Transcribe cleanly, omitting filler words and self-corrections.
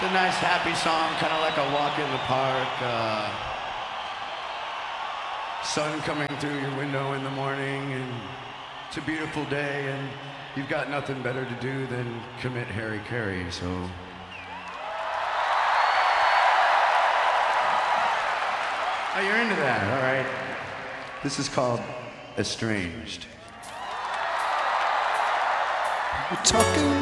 It's a nice, happy song, kind of like a walk in the park. Sun coming through your window in the morning, and it's a beautiful day, and you've got nothing better to do than commit Harry Carey, so. Oh, you're into that, all right. This is called Estranged. We're talking